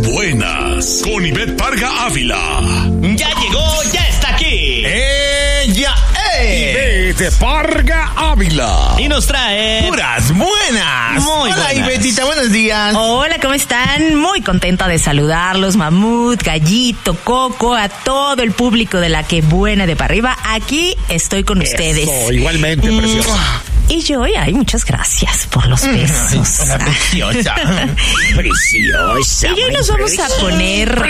Buenas, con Ivette Parga Ávila. Ya llegó, ya está aquí. ¡Ella es! Ivette Parga Ávila. Y nos trae... puras buenas. Muy Hola, buenas. Ivetita, buenos días. Hola, ¿cómo están? Muy contenta de saludarlos, Mamut, Gallito, Coco, a todo el público de La Que Buena de para arriba. Aquí estoy con ustedes. Igualmente, preciosa. Y yo, ay, muchas gracias por los besos. Hola, preciosa. Preciosa. Y hoy nos vamos a poner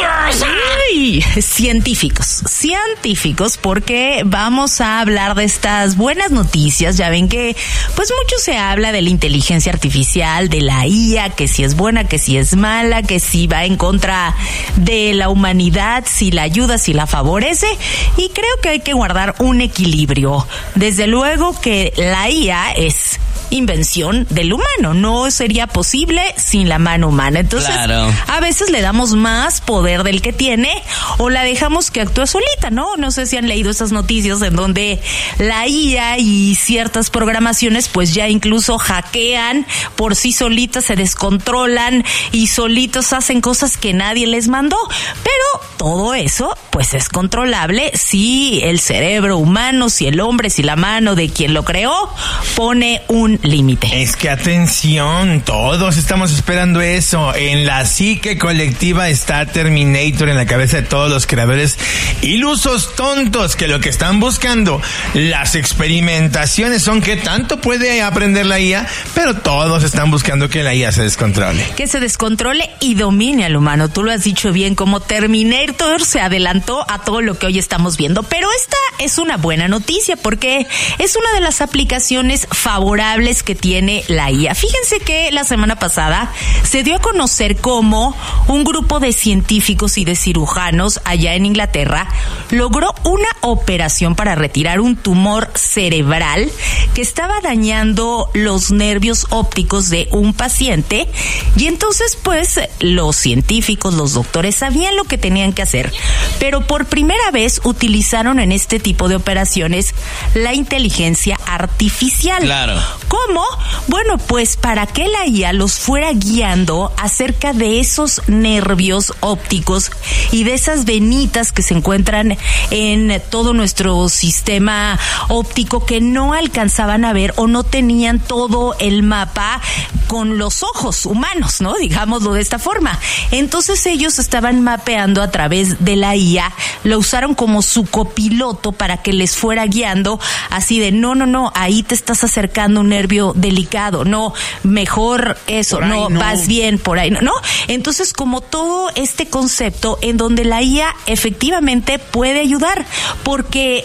científicos, porque vamos a hablar de estas buenas noticias. Ya ven que pues mucho se habla de la inteligencia artificial, de la IA, que si es buena, que si es mala, que si va en contra de la humanidad, si la ayuda, si la favorece, y creo que hay que guardar un equilibrio. Desde luego que la IA es invención del humano, no sería posible sin la mano humana. Entonces, claro, a veces le damos más poder del que tiene o la dejamos que actúe solita, ¿no? No sé si han leído esas noticias en donde la IA y ciertas programaciones pues ya incluso hackean por sí solitas, se descontrolan y solitos hacen cosas que nadie les mandó. Pero todo eso pues es controlable si el cerebro humano, si el hombre, si la mano de quien lo creó pone un límite. Es que atención, todos estamos esperando eso. En la psique colectiva está Terminator en la cabeza de todos los creadores ilusos, tontos, que lo que están buscando, las experimentaciones son qué tanto puede aprender la IA, pero todos están buscando que la IA se descontrole. Que se descontrole y domine al humano. Tú lo has dicho bien, como Terminator se adelantó a todo lo que hoy estamos viendo. Pero esta es una buena noticia porque es una de las aplicaciones favorables que tiene la IA. Fíjense que la semana pasada se dio a conocer cómo un grupo de científicos y de cirujanos allá en Inglaterra logró una operación para retirar un tumor cerebral que estaba dañando los nervios ópticos de un paciente, y entonces pues los científicos, los doctores sabían lo que tenían que hacer, pero por primera vez utilizaron en este tipo de operaciones la inteligencia artificial. Claro. ¿Cómo? Bueno, pues para que la IA los fuera guiando acerca de esos nervios ópticos y de esas venitas que se encuentran en todo nuestro sistema óptico que no alcanzaban a ver o no tenían todo el mapa con los ojos humanos, ¿no? Digámoslo de esta forma. Entonces ellos estaban mapeando a través de la IA, lo usaron como su copiloto para que les fuera guiando así de no, ahí te estás acercando un nervio delicado, no, mejor eso, no, vas bien, por ahí, no. Entonces, como todo este concepto en donde la IA efectivamente puede ayudar, porque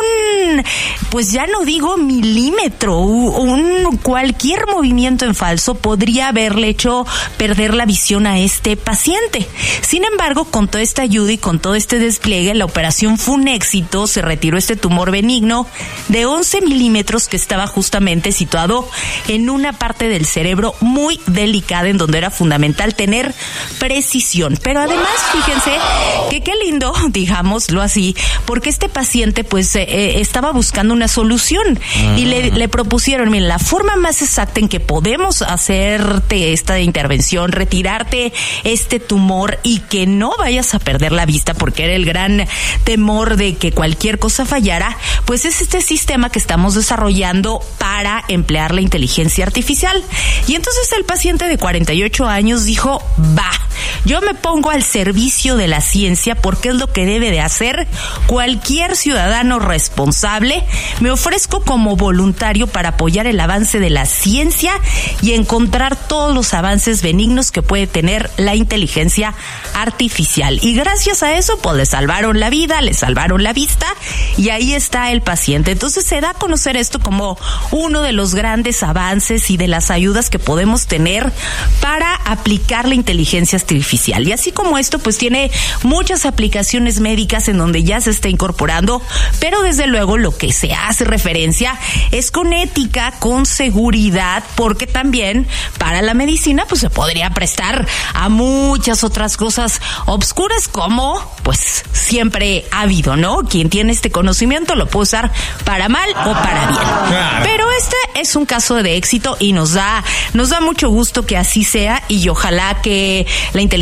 pues ya no digo milímetro, cualquier movimiento en falso podría haberle hecho perder la visión a este paciente. Sin embargo, con toda esta ayuda y con todo este despliegue, la operación fue un éxito, se retiró este tumor benigno de 11 milímetros que estaba justamente situado en una parte del cerebro muy delicada en donde era fundamental tener precisión. Pero además, fíjense que qué lindo, digámoslo así, porque este paciente pues estaba buscando una solución y le propusieron, miren, la forma más exacta en que podemos hacerte esta intervención, retirarte este tumor y que no vayas a perder la vista, porque era el gran temor de que cualquier cosa fallara, pues es este sistema que estamos desarrollando para emplear la inteligencia artificial. Y entonces el paciente de 48 años dijo, yo me pongo al servicio de la ciencia porque es lo que debe de hacer cualquier ciudadano responsable. Me ofrezco como voluntario para apoyar el avance de la ciencia y encontrar todos los avances benignos que puede tener la inteligencia artificial. Y gracias a eso, pues le salvaron la vida, le salvaron la vista, y ahí está el paciente. Entonces se da a conocer esto como uno de los grandes avances y de las ayudas que podemos tener para aplicar la inteligencia artificial. Y así como esto, pues tiene muchas aplicaciones médicas en donde ya se está incorporando, pero desde luego lo que se hace referencia es con ética, con seguridad, porque también para la medicina pues se podría prestar a muchas otras cosas obscuras, como pues siempre ha habido, ¿no? Quien tiene este conocimiento lo puede usar para mal o para bien. Pero este es un caso de éxito y nos da mucho gusto que así sea, y ojalá que la inteligencia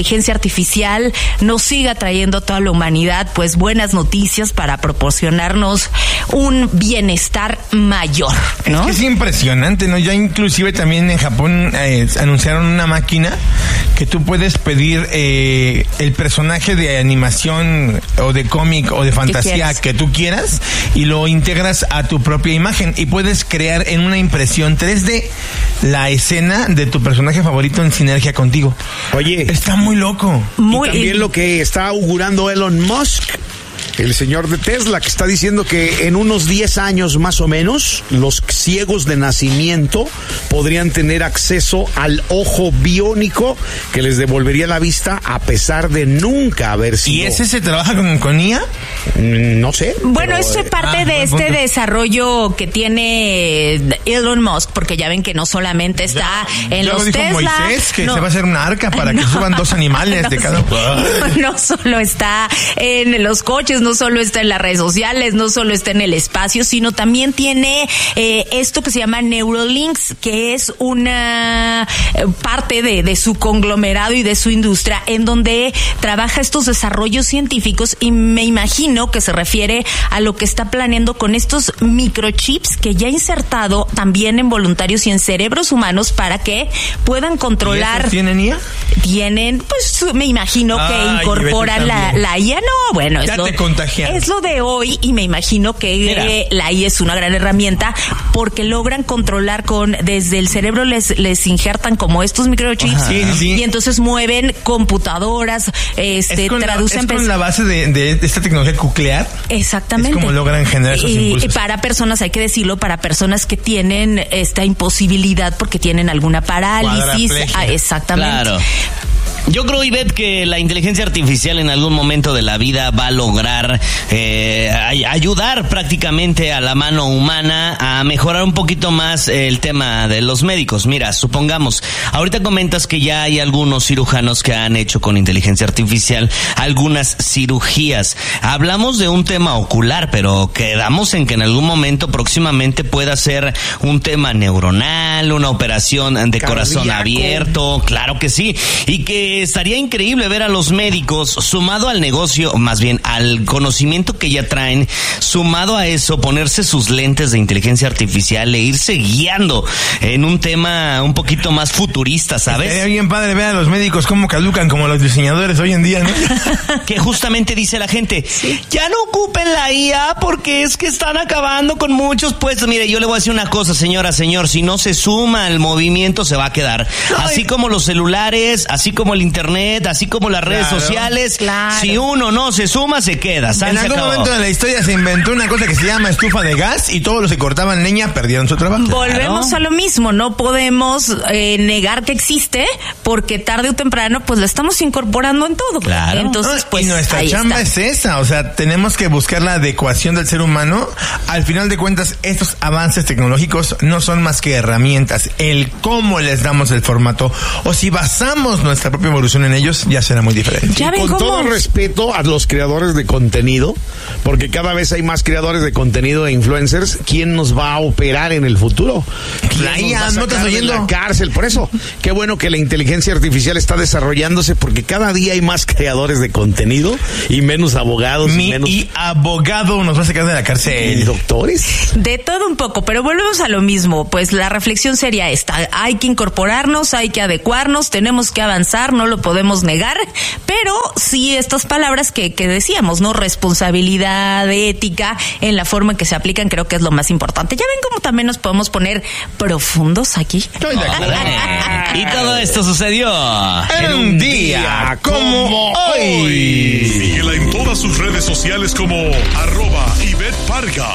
inteligencia artificial nos siga trayendo a toda la humanidad pues buenas noticias para proporcionarnos un bienestar mayor, ¿no? Es que es impresionante, ¿no? Ya inclusive también en Japón anunciaron una máquina que tú puedes pedir el personaje de animación o de cómic o de fantasía que tú quieras y lo integras a tu propia imagen y puedes crear en una impresión 3D la escena de tu personaje favorito en sinergia contigo. Oye, está muy loco. Y también lo que está augurando Elon Musk, el señor de Tesla, que está diciendo que en unos 10 años más o menos, los ciegos de nacimiento podrían tener acceso al ojo biónico que les devolvería la vista a pesar de nunca haber sido. ¿Y ese se trabaja con IA? No sé. Bueno, esto es parte de este desarrollo que tiene Elon Musk, porque ya ven que no solamente está en los Tesla. Moisés que se va a hacer una arca para que suban 2 animales de cada uno. No solo está en los coches, no solo está en las redes sociales, no solo está en el espacio, sino también tiene esto que se llama Neuralinks, que es una parte de su conglomerado y de su industria, en donde trabaja estos desarrollos científicos, y me imagino que se refiere a lo que está planeando con estos microchips que ya ha insertado también en voluntarios y en cerebros humanos para que puedan controlar. ¿Tienen IA? Tienen, pues me imagino que incorporan la IA. No, bueno, es lo de hoy, y me imagino que la IA es una gran herramienta porque logran controlar desde el cerebro les injertan como estos microchips y entonces mueven computadoras, traducen. ¿Es con la base de esta tecnología nuclear? Exactamente. Es como logran generar esos impulsos. Y para personas, hay que decirlo, para personas que tienen esta imposibilidad porque tienen alguna parálisis. Exactamente. Claro. Yo creo, Ivette, que la inteligencia artificial en algún momento de la vida va a lograr ayudar prácticamente a la mano humana a mejorar un poquito más el tema de los médicos. Mira, supongamos, ahorita comentas que ya hay algunos cirujanos que han hecho con inteligencia artificial algunas cirugías. Hablamos de un tema ocular, pero quedamos en que en algún momento próximamente pueda ser un tema neuronal, una operación de corazón abierto, claro que sí, y que estaría increíble ver a los médicos, sumado al negocio, más bien al conocimiento que ya traen, sumado a eso, ponerse sus lentes de inteligencia artificial e irse guiando en un tema un poquito más futurista, ¿sabes? Estaría bien padre ver a los médicos cómo caducan como los diseñadores hoy en día, ¿no? Que justamente dice la gente, ya no ocupen la IA porque es que están acabando con muchos puestos. Mire, yo le voy a decir una cosa, señora, señor, si no se suma al movimiento se va a quedar. Así como los celulares, así como el internet, así como las redes sociales, si uno no se suma, se queda. En algún momento de la historia se inventó una cosa que se llama estufa de gas y todos los que cortaban leña perdieron su trabajo. Volvemos a lo mismo, no podemos negar que existe, porque tarde o temprano pues lo estamos incorporando en todo. Claro. Entonces, pues y nuestra chamba es esa, o sea, tenemos que buscar la adecuación del ser humano. Al final de cuentas, estos avances tecnológicos no son más que herramientas. El cómo les damos el formato o si basamos nuestra propia evolución en ellos, ya será muy diferente. Y con todo respeto a los creadores de contenido, porque cada vez hay más creadores de contenido e influencers, ¿quién nos va a operar en el futuro? La IA, ¿no estás oyendo? La cárcel, por eso, qué bueno que la inteligencia artificial está desarrollándose, porque cada día hay más creadores de contenido y menos abogados. Y abogado nos va a sacar de la cárcel. ¿Y doctores? De todo un poco, pero volvemos a lo mismo. Pues la reflexión sería esta: hay que incorporarnos, hay que adecuarnos, tenemos que avanzar, no lo podemos negar, pero sí estas palabras que decíamos, ¿no? Responsabilidad, ética, en la forma en que se aplican, creo que es lo más importante. Ya ven cómo también nos podemos poner profundos aquí. Estoy de acuerdo. Y todo esto sucedió en un día como hoy. Síguela en todas sus redes sociales como @Ivette Parga.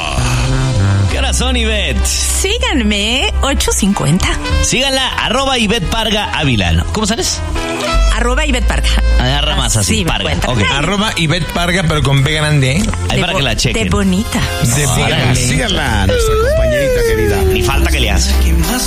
¿Qué hora son, Ivette? Síganme, 8:50. Síganla, @Ivette Parga Ávila, ¿no? ¿Cómo sales? @Ivette Parga. Agarra más así, Parga. Okay. @Ivette Parga, pero con B grande, ¿eh? Ahí para que la chequen. De bonita. Síganla, nuestra compañerita querida. Ni falta que le hace.